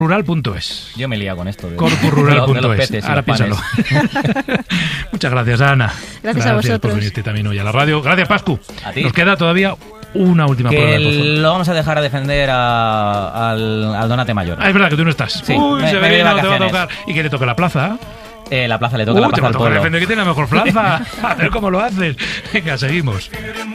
Corpusrural.es. Yo me lía con esto. Corpusrural.es. Ahora piénsalo. Muchas gracias, Ana. Gracias a vosotros. Por venirte también hoy a la radio. Gracias, Pascu. A ti. Nos queda todavía una última prueba. Lo vamos a dejar a defender al Donate Mayor. Ah, es verdad que tú no estás. Sí, Uy, me se voy de te va a vacaciones. tocar. ¿Y que le toca la plaza? La plaza le toca la Te plaza va a al tocar pueblo. defender que tiene la mejor plaza. A ver cómo lo haces. Venga, seguimos.